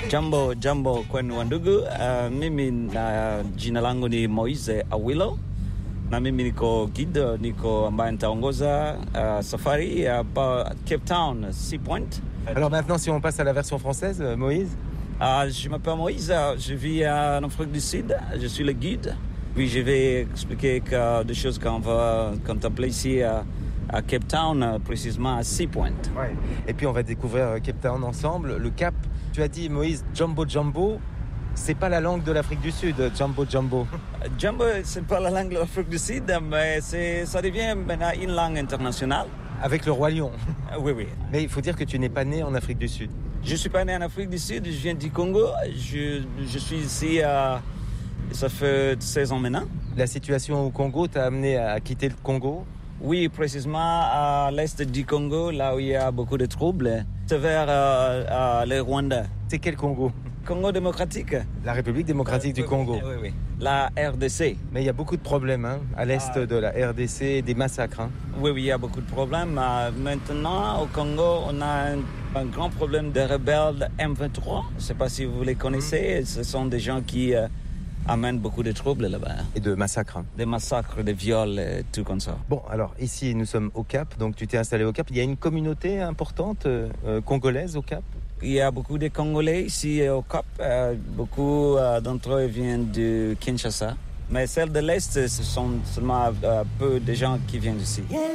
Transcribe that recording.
Jambo kwenu wandugu. Mimi na jina langu ni Moise Awilo na mimi niko guide, niko ambaye nitaongoza safari hapa Cape Town, Sea Point. Alors maintenant, si on passe à la version française, Moïse. Je m'appelle Moïse, je vis en Afrique du Sud, je suis le guide. Puis je vais expliquer des choses qu'on va contempler ici à Cape Town, précisément à Sea Point. Ouais. Et puis on va découvrir Cape Town ensemble. Le Cap, tu as dit Moïse, Jambo, c'est pas la langue de l'Afrique du Sud, Jambo. Jambo, c'est pas la langue de l'Afrique du Sud, mais ça devient maintenant une langue internationale. Avec le Roi Lion. Oui. Mais il faut dire que tu n'es pas né en Afrique du Sud. Je suis pas né en Afrique du Sud, je viens du Congo. Je suis ici, ça fait 16 ans maintenant. La situation au Congo t'a amené à quitter le Congo? Oui, précisément à l'est du Congo, là où il y a beaucoup de troubles. C'est vers le Rwanda. C'est quel Congo? Congo démocratique. La République démocratique du Congo. Oui. La RDC. Mais il y a beaucoup de problèmes à l'est de la RDC, des massacres. Oui, il y a beaucoup de problèmes. Maintenant, au Congo, on a un grand problème de rebelles M23. Je ne sais pas si vous les connaissez. Ce sont des gens qui amènent beaucoup de troubles là-bas. Et de massacres. Des massacres, des viols, et tout comme ça. Bon, alors ici, nous sommes au Cap. Donc tu t'es installé au Cap. Il y a une communauté importante congolaise au Cap? Il y a beaucoup de Congolais ici au Cap. Beaucoup d'entre eux viennent de Kinshasa. Mais celles de l'Est, ce sont seulement peu de gens qui viennent d'ici.